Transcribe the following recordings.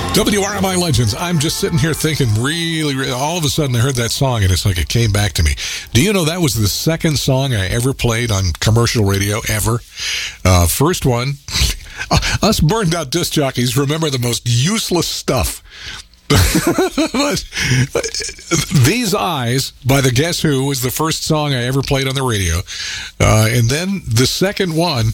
WRMI Legends. I'm just sitting here thinking really, all of a sudden I heard that song and it's like it came back to me. Do you know that was the second song I ever played on commercial radio ever? First one, us burned out disc jockeys remember the most useless stuff. But These Eyes by the Guess Who was the first song I ever played on the radio. And then the second one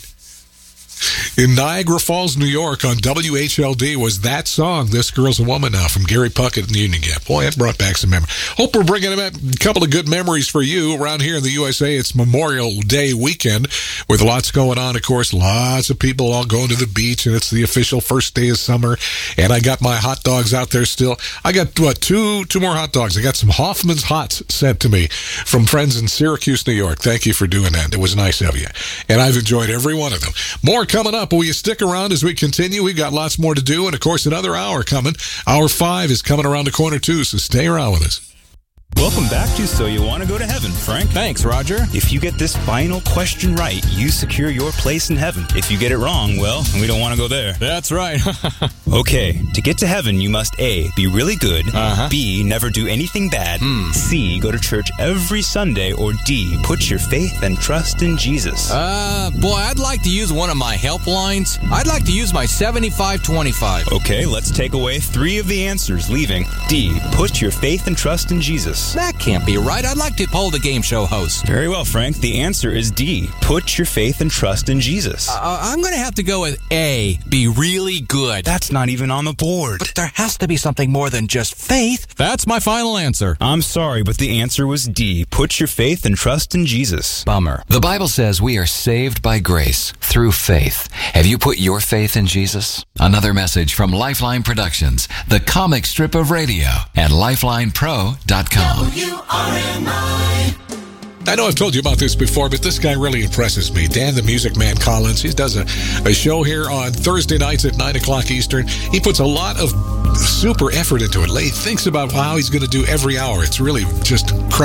in Niagara Falls, New York on WHLD was that song, This Girl's a Woman Now, from Gary Puckett and the Union Gap. Boy, that brought back some memories. Hope we're bringing back a couple of good memories for you. Around here in the USA, it's Memorial Day weekend with lots going on, of course. Lots of people all going to the beach, and it's the official first day of summer. And I got my hot dogs out there still. I got, two more hot dogs. I got some Hoffman's Hots sent to me from friends in Syracuse, New York. Thank you for doing that. It was nice of you. And I've enjoyed every one of them. More coming up. Will you stick around as we continue? We've got lots more to do. And, of course, another hour coming. Hour 5 is coming around the corner, too, so stay around with us. Welcome back to So You Want to Go to Heaven, Frank. Thanks, Roger. If you get this final question right, you secure your place in heaven. If you get it wrong, well, we don't want to go there. That's right. Okay, to get to heaven, you must A, be really good, B, never do anything bad, C, go to church every Sunday, or D, put your faith and trust in Jesus. Boy, I'd like to use one of my help lines. I'd like to use my 75-25. Okay, let's take away 3 of the answers, leaving D, put your faith and trust in Jesus. That can't be right. I'd like to poll the game show host. Very well, Frank. The answer is D, put your faith and trust in Jesus. I'm going to have to go with A, be really good. That's not even on the board. But there has to be something more than just faith. That's my final answer. I'm sorry, but the answer was D, put your faith and trust in Jesus. Bummer. The Bible says we are saved by grace through faith. Have you put your faith in Jesus? Another message from Lifeline Productions, the comic strip of radio, at lifelinepro.com. I know I've told you about this before, but this guy really impresses me. Dan the Music Man Collins. He does a show here on Thursday nights at 9 o'clock Eastern. He puts a lot of super effort into it. He thinks about how he's going to do every hour. It's really just